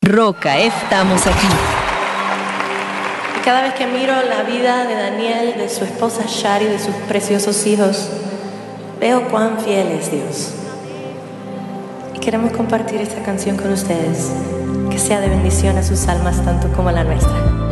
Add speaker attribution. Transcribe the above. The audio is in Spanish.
Speaker 1: Roca, estamos aquí.
Speaker 2: Y cada vez que miro la vida de Daniel, de su esposa Shari, de sus preciosos hijos, veo cuán fiel es Dios. Y queremos compartir esta canción con ustedes, que sea de bendición a sus almas tanto como a la nuestra.